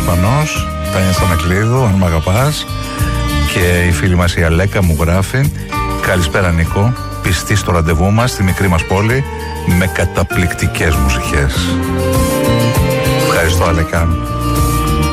προφανώς. Τάνια Στανακλείδου, αν μ' αγαπάς. Και η φίλη μας η Αλέκα μου γράφει: καλησπέρα Νίκο, πιστή στο ραντεβού μας στη μικρή μας πόλη με καταπληκτικές μουσικές. Ευχαριστώ Αλέκα.